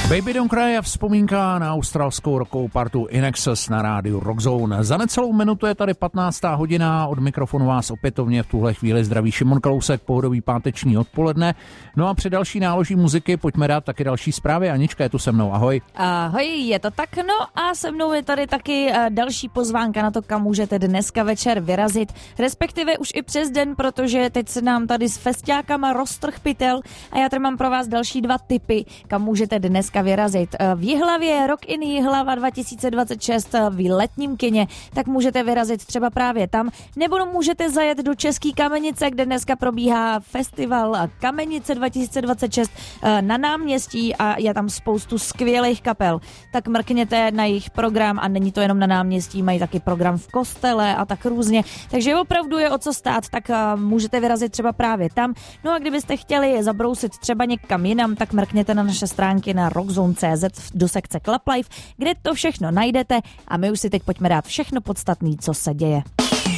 Baby Don't Cry a vzpomínka na australskou rockovou partu In Excess na rádiu Rockzone. Za necelou minutu je tady 15. hodina, od mikrofonu vás opětovně v tuhle chvíli zdraví Šimon Kalousek, pohodový páteční odpoledne. No a při další náloží muziky pojďme dát taky další zprávy. Anička je tu se mnou, ahoj. Ahoj, je to tak, no a se mnou je tady taky další pozvánka na to, kam můžete dneska večer vyrazit, respektive už i přes den, protože teď se nám tady s festiákama roztrh pytel a já tady mám pro vás další 2 tipy, kam můžete dneska vyrazit. V Jihlavě Rock in Jihlava 2026 v letním kině, tak můžete vyrazit třeba právě tam, nebo můžete zajet do České Kamenice, kde dneska probíhá festival Kamenice 2026 na náměstí a je tam spoustu skvělých kapel. Tak mrkněte na jejich program a není to jenom na náměstí, mají taky program v kostele a tak různě. Takže opravdu je o co stát, tak můžete vyrazit třeba právě tam. No a kdybyste chtěli zabrousit třeba někam jinam, tak mrkněte na naše stránky na rockzone.cz do sekce Club Life, kde to všechno najdete a my už si teď pojďme dát všechno podstatné, co se děje.